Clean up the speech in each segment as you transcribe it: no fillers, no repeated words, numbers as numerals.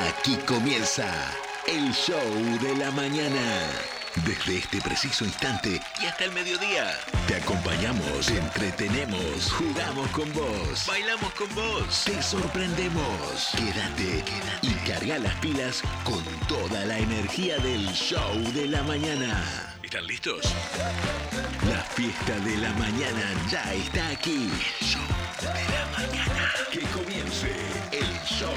Aquí comienza el show de la mañana. Desde este preciso instante y hasta el mediodía, te acompañamos, te entretenemos, jugamos con vos, bailamos con vos, te sorprendemos. Quédate y carga las pilas con toda la energía del show de la mañana. ¿Están listos? La fiesta de la mañana ya está aquí. El show de la mañana. Que comience el show.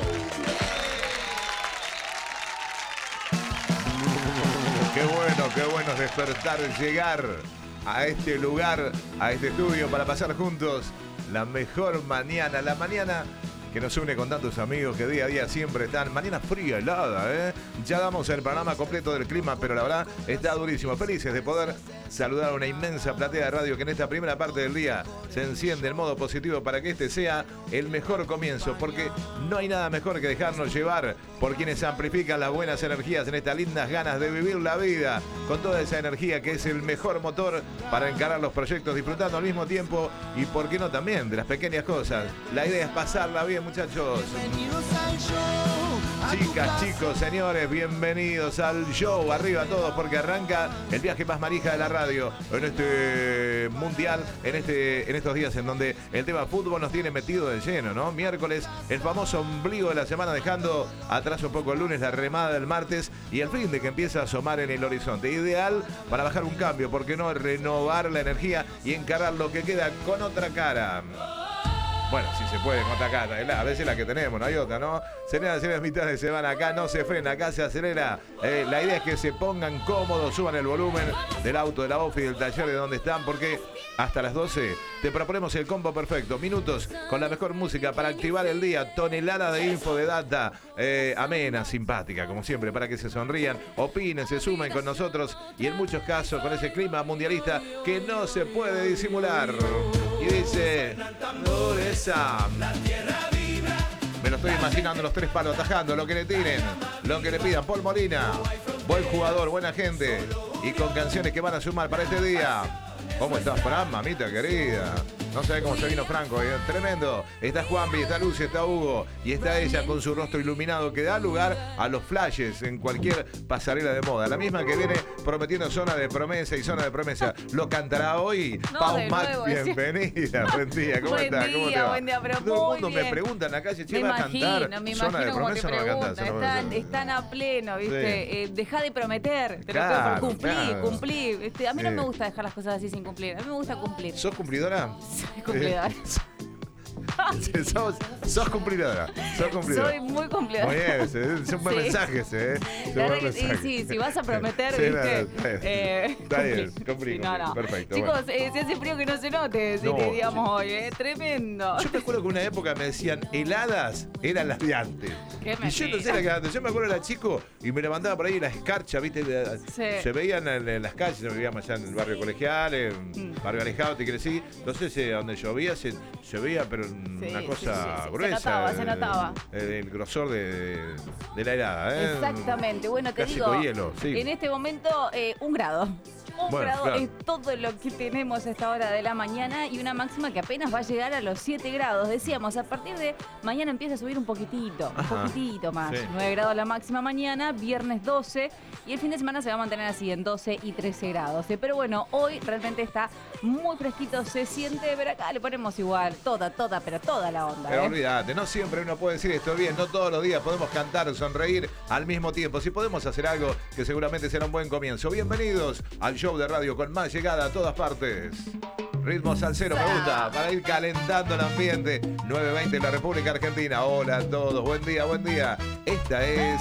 Qué bueno es despertar, llegar a este lugar, a este estudio para pasar juntos la mejor mañana, la mañana que nos une con tantos amigos que día a día siempre están. Mañana fría, helada, ¿eh? Ya damos el programa completo del clima, pero la verdad está durísimo. Felices de poder saludar a una inmensa platea de radio que en esta primera parte del día se enciende en modo positivo para que este sea el mejor comienzo, porque no hay nada mejor que dejarnos llevar por quienes amplifican las buenas energías en estas lindas ganas de vivir la vida con toda esa energía que es el mejor motor para encarar los proyectos, disfrutando al mismo tiempo y por qué no también de las pequeñas cosas. La idea es pasarla bien, muchachos. Chicas, chicos, señores, bienvenidos al show. Arriba todos, porque arranca el viaje más manija de la radio en este mundial, en estos días en donde el tema fútbol nos tiene metido de lleno, ¿no? Miércoles, el famoso ombligo de la semana, dejando atrás un poco el lunes, la remada del martes y el fin de que empieza a asomar en el horizonte. Ideal para bajar un cambio, ¿por qué no? Renovar la energía y encarar lo que queda con otra cara. Bueno, si se puede con otra cara, a veces la que tenemos, no hay otra, ¿no? Señoras mitad de semana, acá no se frena, acá se acelera. La idea es que se pongan cómodos, suban el volumen del auto, de la ofi, del taller, de donde están, porque hasta las 12 te proponemos el combo perfecto. Minutos con la mejor música para activar el día, tonelada de info, de data, amena, simpática, como siempre, para que se sonrían, opinen, se sumen con nosotros y en muchos casos con ese clima mundialista que no se puede disimular. Y dice, me lo estoy imaginando, los tres palos atajando, lo que le tiren, lo que le pidan. Paul Molina, buen jugador, buena gente y con canciones que van a sumar para este día. ¿Cómo estás, Fran, mamita querida? No sabe cómo se vino Franco, tremendo. Está Juanpi, está Lucy, está Hugo y está ella con su rostro iluminado que da lugar a los flashes en cualquier pasarela de moda. La misma que viene prometiendo zona de promesa y zona de promesa. Lo cantará hoy Pau Max, bienvenida. Buen día, ¿cómo estás? ¿Cómo te va? Buen día, pero todo el mundo bien. me pregunta en la calle, che, ¿va a cantar? Me zona de imagino como te promesa, no va a cantar. están a pleno, ¿viste? Sí. Dejá de prometer, te Claro, lo pido por claro. cumplir. A mí no Sí. me gusta dejar las cosas así sin cumplir, a mí me gusta cumplir. ¿Sos cumplidora? Soy cumplidora. Sos cumplidora. Sos cumplidora. Soy muy cumplidora. Muy bien, son buenos mensajes, La verdad que sí, si vas a prometer, Sí, ¿viste? está bien, cumplí, Sí, no. perfecto. Chicos, bueno. si hace frío que no se note, No, diríamos hoy, tremendo. Yo me acuerdo que una época me decían heladas eran las de antes. ¿Qué Y yo no sé la que antes. Yo me acuerdo era chico y me levantaba por ahí la escarcha, ¿viste? Sí. Se veían en las calles, vivíamos allá en el barrio colegial, en barrio alejado, te quiero decir. No sé si donde llovía se veía, pero una cosa gruesa. Se notaba. El grosor de la helada, ¿eh? Exactamente. Bueno, te Casi digo, con hielo, sí. en este momento 1 grado. Un Bueno, grado claro. es todo lo que tenemos a esta hora de la mañana y una máxima que apenas va a llegar a los 7 grados. Decíamos, a partir de mañana empieza a subir un poquitito más. Sí. 9 grados la máxima mañana, viernes 12 y el fin de semana se va a mantener así en 12 y 13 grados. Pero bueno, hoy realmente está muy fresquito, se siente, pero acá le ponemos igual toda la onda. Pero olvídate, no siempre uno puede decir esto bien, no todos los días podemos cantar, sonreír al mismo tiempo. Si podemos hacer algo que seguramente será un buen comienzo. Bienvenidos al show de radio con más llegada a todas partes. Ritmo salsero me gusta, para ir calentando el ambiente. 9:20 en la República Argentina. Hola a todos, buen día. Esta es